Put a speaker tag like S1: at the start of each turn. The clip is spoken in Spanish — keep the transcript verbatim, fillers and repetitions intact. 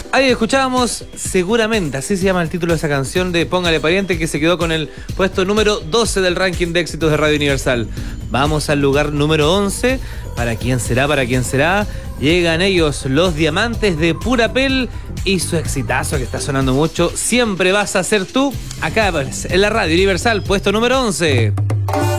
S1: Ahí escuchábamos Seguramente, así se llama el título de esa canción de Póngale Pariente, que se quedó con el puesto número doce del ranking de éxitos de Radio Universal. Vamos al lugar número once. ¿Para quién será? ¿Para quién será? Llegan ellos, Los Diamantes de Purapel, y su exitazo que está sonando mucho, Siempre Vas a Ser Tú, acá en la Radio Universal, puesto número once.